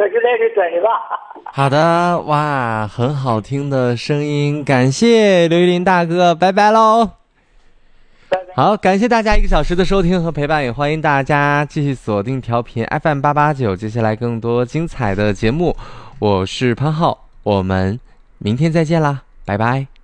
了，就在这真的吧。 好的，哇，很好听的声音，感谢刘玉林大哥，拜拜喽。好，感谢大家1个小时的收听和陪伴，也欢迎大家继续锁定调频 FM889，接下来更多精彩的节目。我是潘浩，我们明天再见啦，拜拜。